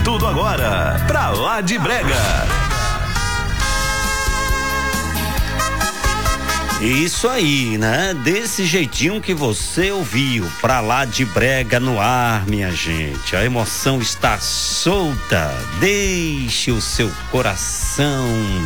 tudo agora. Pra lá de Brega. Isso aí, né? Desse jeitinho que você ouviu, Pra Lá de Brega no ar, minha gente. A emoção está solta. Deixe o seu coração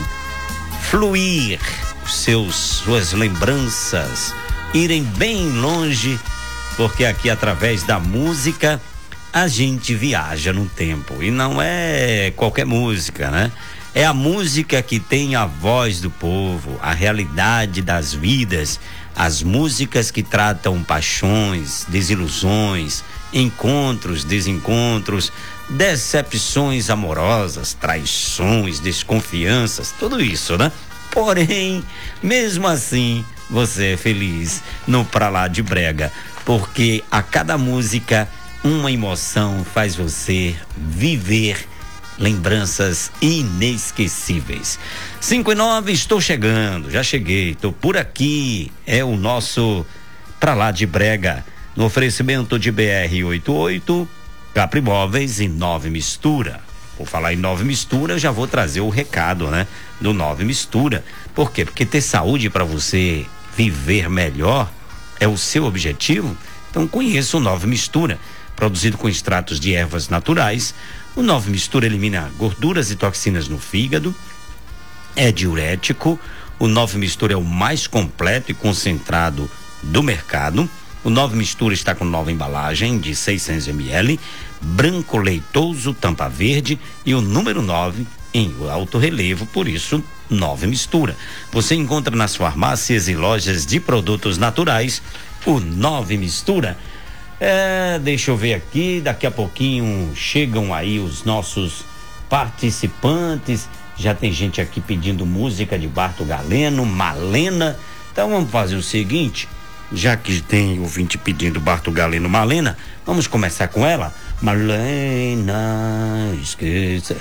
fluir, suas lembranças irem bem longe, porque aqui através da música a gente viaja no tempo. E não é qualquer música, né? É a música que tem a voz do povo, a realidade das vidas, as músicas que tratam paixões, desilusões, encontros, desencontros, decepções amorosas, traições, desconfianças, tudo isso, né? Porém, mesmo assim, você é feliz no Pra Lá de Brega, porque a cada música, uma emoção faz você viver lembranças inesquecíveis. 5:09, estou chegando, já cheguei, estou por aqui, é o nosso Pra Lá de Brega, no oferecimento de BR-88, Capri Móveis e Nove Mistura. Por falar em Nove Mistura, já vou trazer o recado, né, do Nove Mistura. Por quê? Porque ter saúde para você viver melhor é o seu objetivo? Então conheça o Nove Mistura, produzido com extratos de ervas naturais. O Nove Mistura elimina gorduras e toxinas no fígado, é diurético. O Nove Mistura é o mais completo e concentrado do mercado. O Nove Mistura está com nova embalagem de 600 ml, branco leitoso, tampa verde e o número 9 em alto relevo, por isso Nove Mistura. Você encontra nas farmácias e lojas de produtos naturais o Nove Mistura. Deixa eu ver aqui, daqui a pouquinho chegam aí os nossos participantes. Já tem gente aqui pedindo música de Barto Galeno, Malena. Então vamos fazer o seguinte, já que tem ouvinte pedindo Barto Galeno, Malena, vamos começar com ela. Malena, esqueça.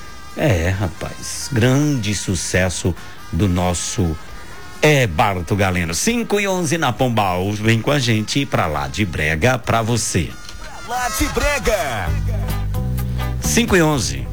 Rapaz, grande sucesso do nosso Barto Galeno. 5:11 na Pombal. Vem com a gente Pra Lá de Brega pra você. Pra Lá de Brega. 5:11.